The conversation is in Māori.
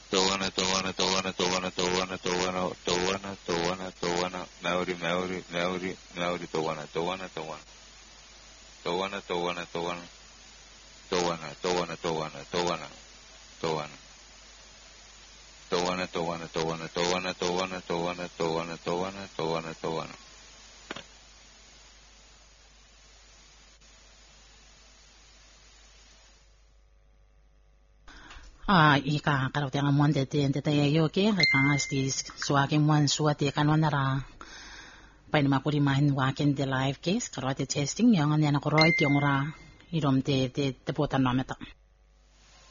Tawana, tawana, tawana, tawana, tawana, tawana, tawana, tawana, tawana, Maori, Maori, Maori, Maori, tawana, tawana, tawana. Tawana, tawana, tawana. Tawana, tawana, tawana, tawana, tawana. Tawana, tawana, tawana, tawana, tawana, tawana, tawana, tawana, tawana, tawana. Ika kalau tiang amuan tete yo ke kanga stis suake muan suate kanona ra pain makuri mahin waken de live case kalau te testing yang an yana ko right yung ra irom te potan nameta